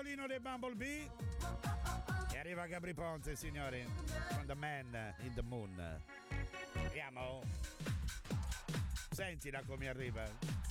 violino dei Bumblebee. E arriva Gabry Ponte, signori, con The Man in the Moon. Andiamo. Sentila come arriva.